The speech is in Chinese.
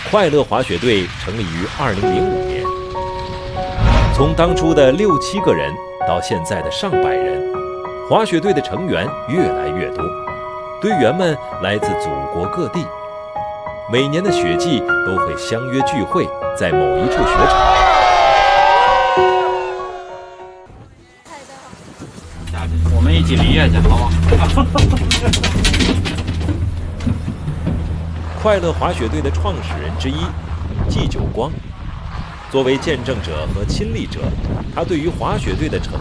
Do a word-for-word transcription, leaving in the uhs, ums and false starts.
快乐滑雪队成立于二零零五年，从当初的六七个人到现在的上百人，滑雪队的成员越来越多，队员们来自祖国各地，每年的雪季都会相约聚会在某一处雪场。 我们一起离下去，好不好？ 快乐滑雪队的创始人之一季九光，作为见证者和亲历者，他对于滑雪队的成